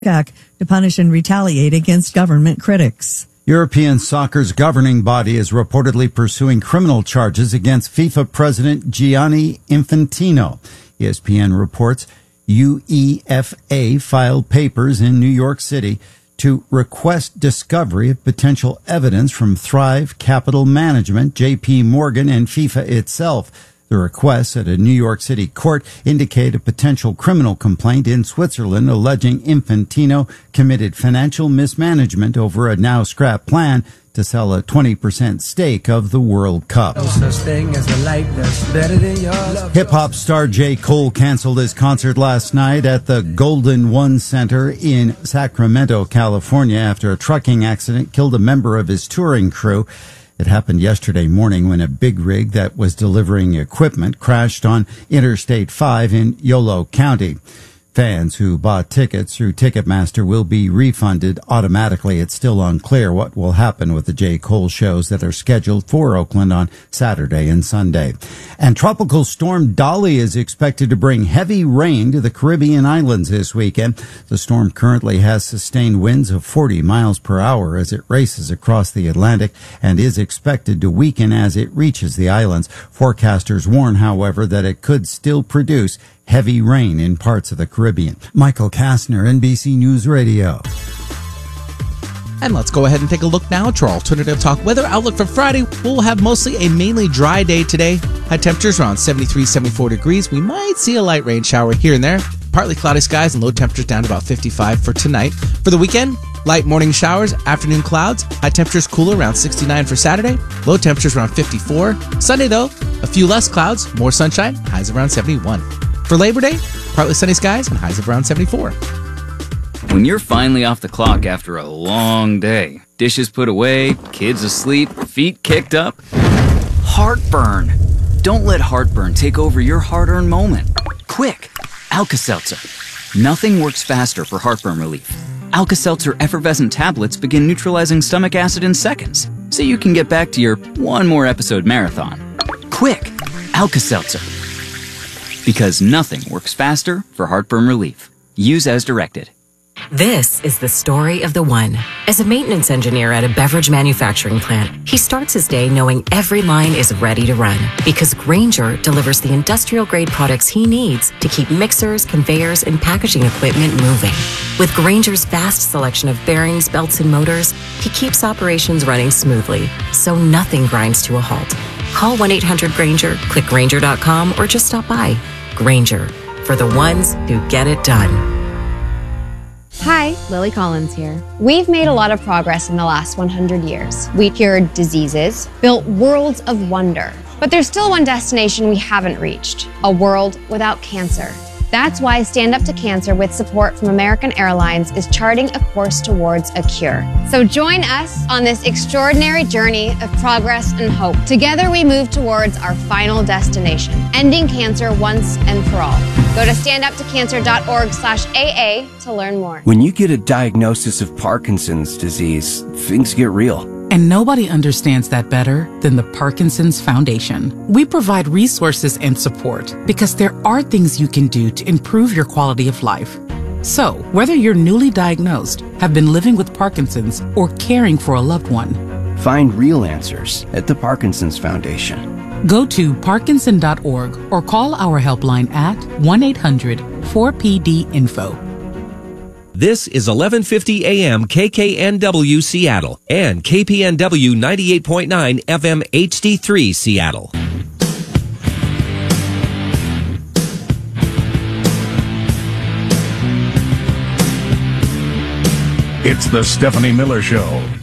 to punish and retaliate against government critics. European soccer's governing body is reportedly pursuing criminal charges against FIFA president Gianni Infantino. ESPN reports UEFA filed papers in New York City to request discovery of potential evidence from Thrive Capital Management, JP Morgan, and FIFA itself. The requests at a New York City court indicate a potential criminal complaint in Switzerland alleging Infantino committed financial mismanagement over a now scrapped plan to sell a 20% stake of the World Cup. Hip-hop star J. Cole canceled his concert last night at the Golden One Center in Sacramento, California, after a trucking accident killed a member of his touring crew. It happened yesterday morning when a big rig that was delivering equipment crashed on Interstate 5 in Yolo County. Fans who bought tickets through Ticketmaster will be refunded automatically. It's still unclear what will happen with the J. Cole shows that are scheduled for Oakland on Saturday and Sunday. And Tropical Storm Dolly is expected to bring heavy rain to the Caribbean islands this weekend. The storm currently has sustained winds of 40 miles per hour as it races across the Atlantic and is expected to weaken as it reaches the islands. Forecasters warn, however, that it could still produce heavy rain in parts of the Caribbean. Michael Kastner, NBC News Radio. And let's go ahead and take a look now at our Alternative Talk weather outlook for Friday. We'll have mostly a mainly dry day today. High temperatures around 73, 74 degrees. We might see a light rain shower here and there. Partly cloudy skies and low temperatures down to about 55 for tonight. For the weekend, light morning showers, afternoon clouds. High temperatures cooler around 69 for Saturday. Low temperatures around 54. Sunday, though, a few less clouds, more sunshine, highs around 71. For Labor Day, partly sunny skies and highs of around 74. When you're finally off the clock after a long day, dishes put away, kids asleep, feet kicked up, heartburn. Don't let heartburn take over your hard-earned moment. Quick, Alka-Seltzer. Nothing works faster for heartburn relief. Alka-Seltzer effervescent tablets begin neutralizing stomach acid in seconds, so you can get back to your one more episode marathon. Quick, Alka-Seltzer. Because nothing works faster for heartburn relief. Use as directed. This is the story of the one. As a maintenance engineer at a beverage manufacturing plant, he starts his day knowing every line is ready to run because Grainger delivers the industrial-grade products he needs to keep mixers, conveyors, and packaging equipment moving. With Grainger's vast selection of bearings, belts, and motors, he keeps operations running smoothly, so nothing grinds to a halt. Call 1-800-GRAINGER, click Grainger.com, or just stop by. Grainger, for the ones who get it done. Hi, Lily Collins here. We've made a lot of progress in the last 100 years. We cured diseases, built worlds of wonder. But there's still one destination we haven't reached, a world without cancer. That's why Stand Up to Cancer, with support from American Airlines, is charting a course towards a cure. So join us on this extraordinary journey of progress and hope. Together we move towards our final destination, ending cancer once and for all. Go to standuptocancer.org/AA to learn more. When you get a diagnosis of Parkinson's disease, things get real. And nobody understands that better than the Parkinson's Foundation. We provide resources and support because there are things you can do to improve your quality of life. So, whether you're newly diagnosed, have been living with Parkinson's, or caring for a loved one, find real answers at the Parkinson's Foundation. Go to parkinson.org or call our helpline at 1-800-4PD-INFO. This is 1150 AM KKNW Seattle and KPNW 98.9 FM HD3 Seattle. It's the Stephanie Miller Show.